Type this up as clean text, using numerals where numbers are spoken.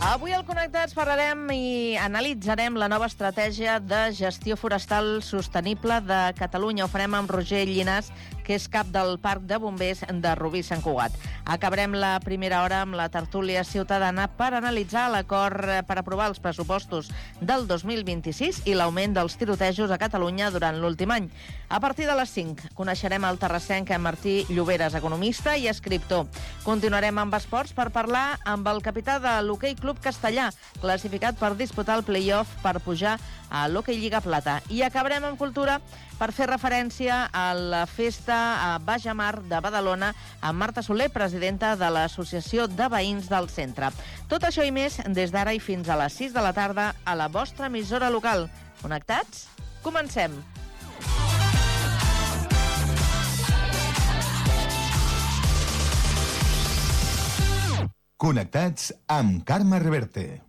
Avui al Connectats parlarem i analitzarem la nova estratègia de gestió forestal sostenible de Catalunya. Ho farem amb Roger Llinàs, que és cap del Parc de Bombers de Rubí Sant Cugat. Acabarem la primera hora amb la tertúlia ciutadana per analitzar l'acord per aprovar els pressupostos del 2026 i l'augment dels tirotejos a Catalunya durant l'últim any. A partir de les 5 coneixerem el terrassenc Martí Lloberes, economista i escriptor. Continuarem amb esports per parlar amb el capità de l'Hoquei Club Castellà, classificat per disputar el play-off per pujar a l'Hoquei Lliga Plata. I acabarem amb cultura per fer referència a la festa a Bajamar de Badalona amb Marta Soler, presidenta de l'Associació de Veïns del Centre. Tot això i més des d'ara i fins a les 6 de la tarda a la vostra emissora local. Connectats? Comencem! Connectats amb Carme Reverte.